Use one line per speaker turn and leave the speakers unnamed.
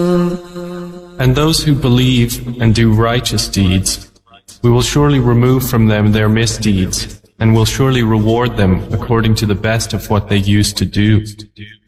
And those who believe and do righteous deeds, we will surely remove from them their misdeeds, and will surely reward them according to the best of what they used to do.